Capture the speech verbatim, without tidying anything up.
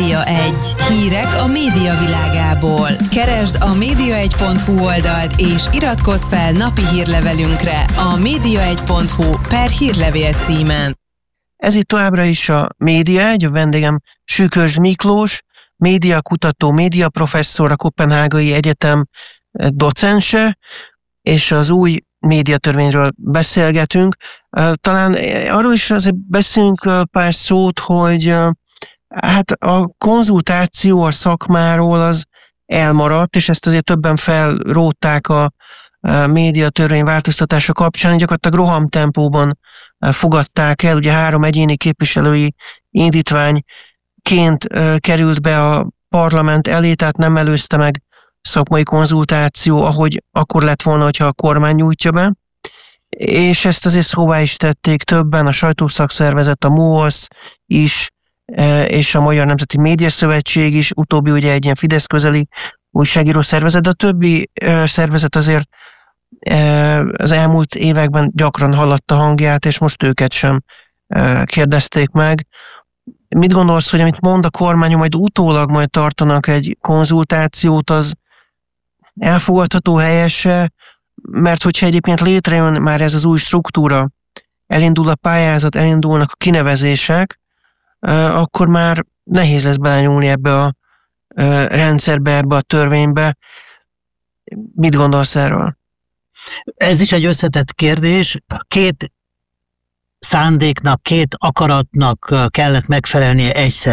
Média egy. Hírek a média világából. Keresd a média egy pont hu oldalt és iratkozz fel napi hírlevelünkre a média egy pont hu per hírlevél címen. Ez itt továbbra is a Média egy, a vendégem Sükös Miklós, médiakutató, médiaprofesszor, a Koppenhágai Egyetem docense, és az új médiatörvényről beszélgetünk. Talán arról is azért beszélünk pár szót, hogy hát a konzultáció a szakmáról az elmaradt, és ezt azért többen felrótták a médiatörvény változtatása kapcsán, gyakorlatilag rohamtempóban fogadták el, ugye három egyéni képviselői indítványként került be a parlament elé, tehát nem előzte meg szakmai konzultáció, ahogy akkor lett volna, hogyha a kormány nyújtja be. És ezt azért szóvá is tették többen, a sajtószakszervezet, a MUOSZ is, és a Magyar Nemzeti Médiaszövetség is, utóbbi ugye egy ilyen Fidesz közeli újságíró szervezet, de a többi szervezet azért az elmúlt években gyakran hallatta hangját, és most őket sem kérdezték meg. Mit gondolsz, hogy amit mond a kormány, majd utólag majd tartanak egy konzultációt, az elfogadható, helyese, mert hogyha egyébként létrejön már ez az új struktúra, elindul a pályázat, elindulnak a kinevezések, akkor már nehéz lesz belenyúlni ebbe a rendszerbe, ebbe a törvénybe. Mit gondolsz erről? Ez is egy összetett kérdés. Két szándéknak, két akaratnak kellett megfelelnie egyszer.